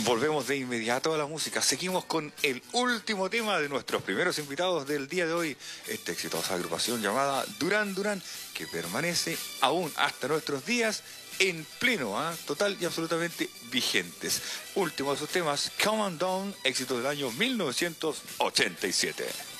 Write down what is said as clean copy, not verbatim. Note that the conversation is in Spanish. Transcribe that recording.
Volvemos de inmediato a la música. Seguimos con el último tema de nuestros primeros invitados del día de hoy. Esta exitosa agrupación llamada Duran Duran, que permanece aún hasta nuestros días en pleno, total y absolutamente vigentes. Último de sus temas, Come On Down, éxito del año 1987.